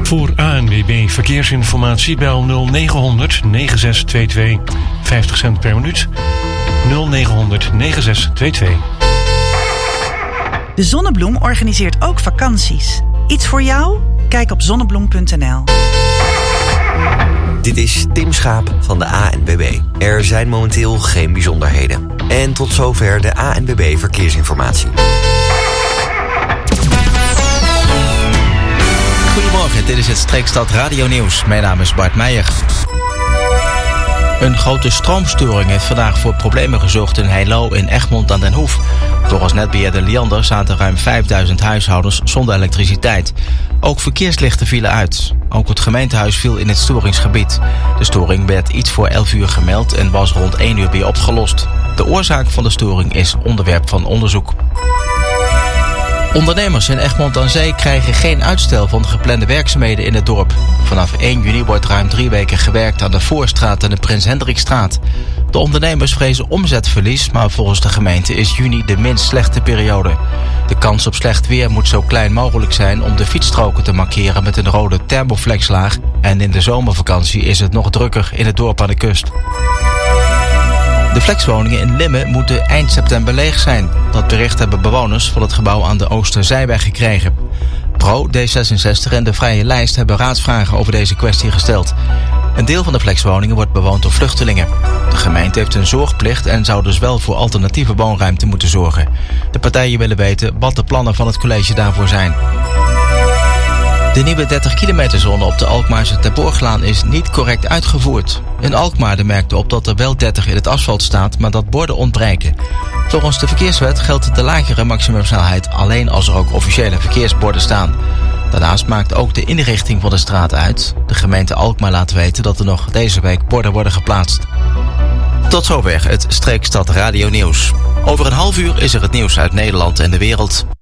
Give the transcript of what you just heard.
Voor ANWB Verkeersinformatie bel 0900 9622. 50 cent per minuut. 0900 9622. De Zonnebloem organiseert ook vakanties. Iets voor jou? Kijk op zonnebloem.nl. Dit is Tim Schaap van de ANWB. Er zijn momenteel geen bijzonderheden. En tot zover de ANWB Verkeersinformatie. Goedemorgen, dit is het Streekstad Radio Nieuws. Mijn naam is Bart Meijer. Een grote stroomstoring heeft vandaag voor problemen gezorgd in Heilo in Egmond aan den Hoef. Volgens netbeheerder Liander zaten ruim 5000 huishoudens zonder elektriciteit. Ook verkeerslichten vielen uit. Ook het gemeentehuis viel in het storingsgebied. De storing werd iets voor 11 uur gemeld en was rond 1 uur weer opgelost. De oorzaak van de storing is onderwerp van onderzoek. Ondernemers in Egmond aan Zee krijgen geen uitstel van de geplande werkzaamheden in het dorp. Vanaf 1 juni wordt ruim 3 weken gewerkt aan de Voorstraat en de Prins Hendrikstraat. De ondernemers vrezen omzetverlies, maar volgens de gemeente is juni de minst slechte periode. De kans op slecht weer moet zo klein mogelijk zijn om de fietsstroken te markeren met een rode thermoflexlaag. En in de zomervakantie is het nog drukker in het dorp aan de kust. De flexwoningen in Limmen moeten eind september leeg zijn. Dat bericht hebben bewoners van het gebouw aan de Oosterzijweg gekregen. Pro, D66 en de Vrije Lijst hebben raadsvragen over deze kwestie gesteld. Een deel van de flexwoningen wordt bewoond door vluchtelingen. De gemeente heeft een zorgplicht en zou dus wel voor alternatieve woonruimte moeten zorgen. De partijen willen weten wat de plannen van het college daarvoor zijn. De nieuwe 30-kilometerzone op de Alkmaarse Terborglaan is niet correct uitgevoerd. In Alkmaar merkte op dat er wel 30 in het asfalt staat, maar dat borden ontbreken. Volgens de verkeerswet geldt de lagere maximumsnelheid alleen als er ook officiële verkeersborden staan. Daarnaast maakt ook de inrichting van de straat uit. De gemeente Alkmaar laat weten dat er nog deze week borden worden geplaatst. Tot zover het Streekstad Radio Nieuws. Over een half uur is er het nieuws uit Nederland en de wereld.